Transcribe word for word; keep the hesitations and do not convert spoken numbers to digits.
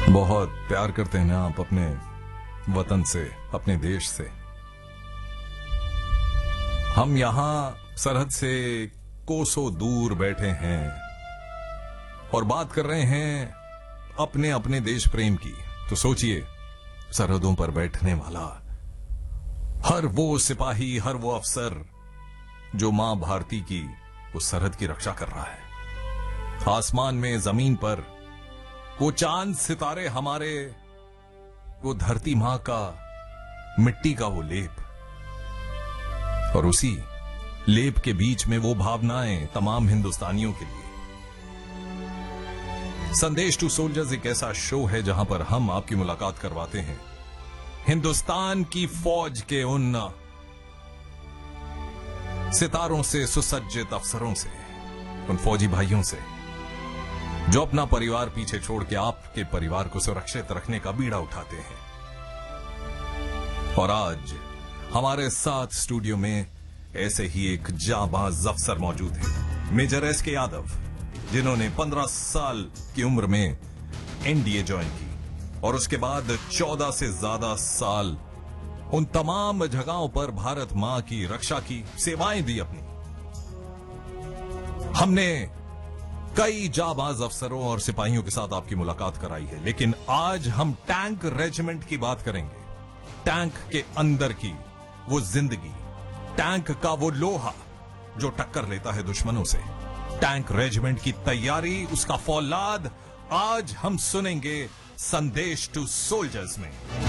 बहुत प्यार करते हैं ना आप अपने वतन से, अपने देश से। हम यहां सरहद से कोसों दूर बैठे हैं और बात कर रहे हैं अपने अपने देश प्रेम की। तो सोचिए, सरहदों पर बैठने वाला हर वो सिपाही, हर वो अफसर जो मां भारती की उस सरहद की रक्षा कर रहा है। आसमान में, जमीन पर वो चांद सितारे हमारे, वो धरती मां का मिट्टी का वो लेप, और उसी लेप के बीच में वो भावनाएं तमाम हिंदुस्तानियों के लिए। संदेश टू सोल्जर्स एक ऐसा शो है जहां पर हम आपकी मुलाकात करवाते हैं हिंदुस्तान की फौज के उन सितारों से, सुसज्जित अफसरों से, उन फौजी भाइयों से जो अपना परिवार पीछे छोड़ के आपके परिवार को सुरक्षित रखने का बीड़ा उठाते हैं। और आज हमारे साथ स्टूडियो में ऐसे ही एक जाबाज अफसर मौजूद हैं, मेजर एस के यादव, जिन्होंने पंद्रह साल की उम्र में एनडीए ज्वाइन की और उसके बाद चौदह से ज्यादा साल उन तमाम जगहों पर भारत मां की रक्षा की सेवाएं दी अपनी। हमने कई जाबाज अफसरों और सिपाहियों के साथ आपकी मुलाकात कराई है, लेकिन आज हम टैंक रेजिमेंट की बात करेंगे। टैंक के अंदर की वो जिंदगी, टैंक का वो लोहा जो टक्कर लेता है दुश्मनों से, टैंक रेजिमेंट की तैयारी, उसका फौलाद, आज हम सुनेंगे संदेश टू सोल्जर्स में।